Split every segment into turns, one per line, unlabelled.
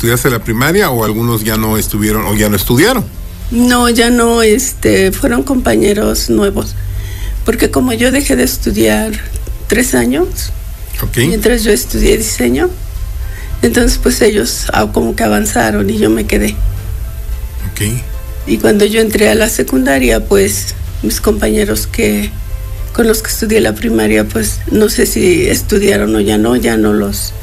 estudiaste la primaria, o algunos ya no estuvieron o ya no estudiaron?
No, ya no, fueron compañeros nuevos, porque como yo dejé de estudiar 3 años,
Okay.
mientras yo estudié diseño, entonces pues ellos como que avanzaron y yo me quedé.
Okay.
Y cuando yo entré a la secundaria, pues mis compañeros con los que estudié la primaria, pues no sé si estudiaron o ya no los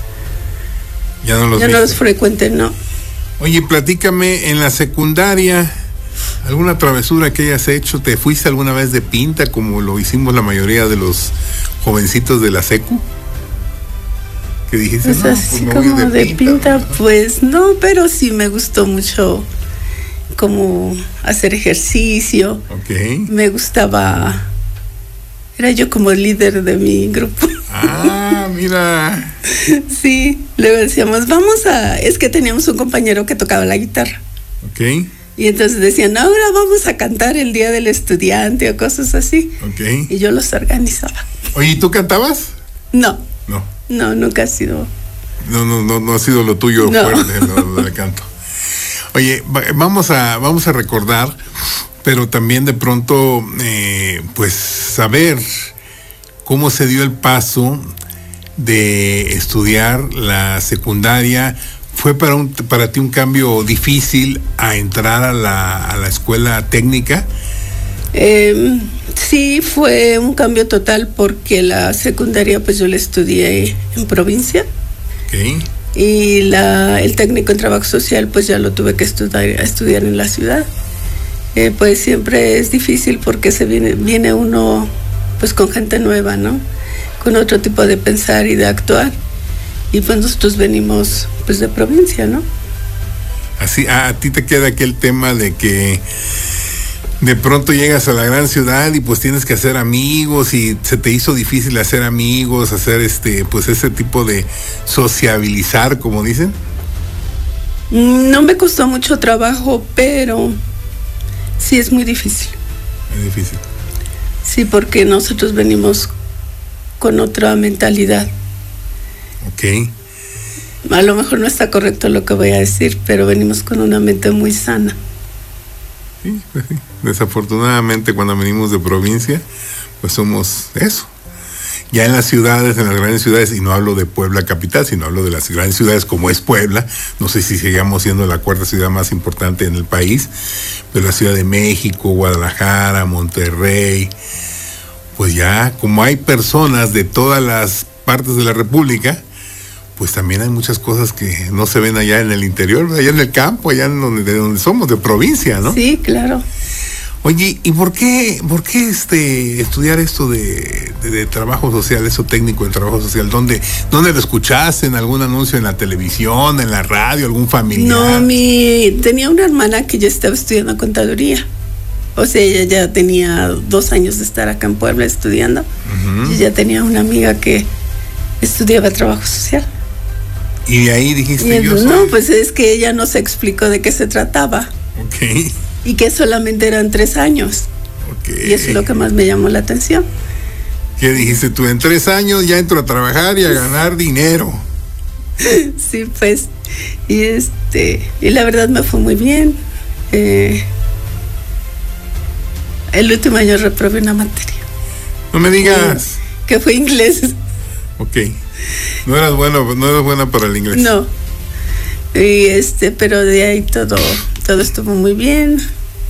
frecuenté, no.
Oye, platícame, en la secundaria, ¿alguna travesura que hayas hecho? ¿Te fuiste alguna vez de pinta, como lo hicimos la mayoría de los jovencitos de la secu? ¿Qué dijiste?
Pues así como de pinta, pues no, pero sí me gustó mucho como hacer ejercicio.
Okay.
Me gustaba, era yo como el líder de mi grupo.
Ah, mira.
Sí, luego decíamos, es que teníamos un compañero que tocaba la guitarra.
Okay.
Y entonces decían, ahora vamos a cantar el Día del Estudiante o cosas así.
Okay.
Y yo los organizaba.
Oye, ¿y tú cantabas?
No, nunca ha sido.
No ha sido lo tuyo fuerte, lo del canto. Oye, vamos a recordar, pero también de pronto, pues saber cómo se dio el paso de estudiar la secundaria. ¿Fue para ti un cambio difícil a entrar a la escuela técnica?
Sí, fue un cambio total, porque la secundaria pues yo la estudié en provincia.
Okay.
Y el técnico en trabajo social pues ya lo tuve que estudiar en la ciudad. Pues siempre es difícil, porque viene uno pues con gente nueva, ¿no? Con otro tipo de pensar y de actuar. Y pues nosotros venimos pues de provincia, ¿no?
Así, a ti te queda aquel tema de que de pronto llegas a la gran ciudad y pues tienes que hacer amigos, y se te hizo difícil hacer amigos, hacer pues ese tipo de sociabilizar, como dicen.
No me costó mucho trabajo, pero sí es muy difícil.
Es difícil.
Sí, porque nosotros venimos con otra mentalidad.
Okay.
A lo mejor no está correcto lo que voy a decir, pero venimos con una mente muy sana.
Sí, pues sí. Desafortunadamente, cuando venimos de provincia, pues somos eso. Ya en las ciudades, en las grandes ciudades, y no hablo de Puebla capital, sino hablo de las grandes ciudades como es Puebla, no sé si sigamos siendo la 4ª ciudad más importante en el país, pero la Ciudad de México, Guadalajara, Monterrey, pues ya como hay personas de todas las partes de la República, pues también hay muchas cosas que no se ven allá en el interior, allá en el campo, allá de donde somos, de provincia, ¿no?
Sí, claro.
Oye, ¿y por qué estudiar esto de trabajo social, eso técnico de trabajo social? ¿Dónde lo escuchaste? ¿En algún anuncio en la televisión, en la radio, algún familiar?
No, tenía una hermana que ya estaba estudiando contaduría. O sea, ella ya tenía 2 años de estar acá en Puebla estudiando. Uh-huh. Y ya tenía una amiga que estudiaba trabajo social.
Y de ahí dijiste,
no, pues es que ella no se explicó de qué se trataba.
Okay.
Y que solamente eran 3 años.
Okay.
Y eso es lo que más me llamó la atención.
¿Qué dijiste tú? En 3 años ya entro a trabajar y a ganar dinero.
Sí, pues. Y la verdad me fue muy bien. El último año reprobé una materia.
No me digas.
Que fue inglés.
Okay. No eras buena para el inglés.
No. Y pero de ahí todo estuvo muy bien.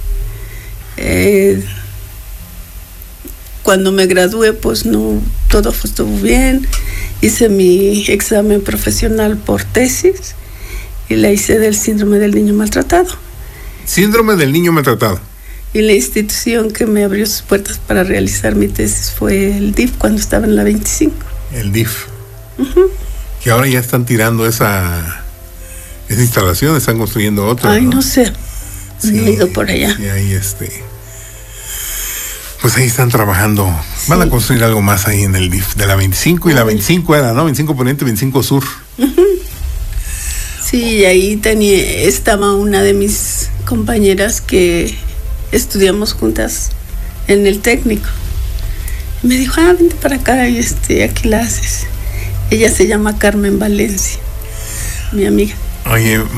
Cuando me gradué, pues no, todo estuvo bien. Hice mi examen profesional por tesis y la hice del síndrome del niño maltratado.
Síndrome del niño maltratado.
Y la institución que me abrió sus puertas para realizar mi tesis fue el DIF, cuando estaba en la 25.
El DIF.
Uh-huh.
Que ahora ya están tirando esa instalación, están construyendo otra.
Ay, no sé. Sí, no he ido por allá.
Y ahí pues ahí están trabajando. Sí. Van a construir algo más ahí en el DIF de la 25, y la 25 era, ¿no? 25 Poniente, 25 Sur.
Uh-huh. Sí, ahí estaba una de mis compañeras que estudiamos juntas en el técnico. Me dijo, vente para acá y aquí la haces. Ella se llama Carmen Valencia, mi amiga.
Oye,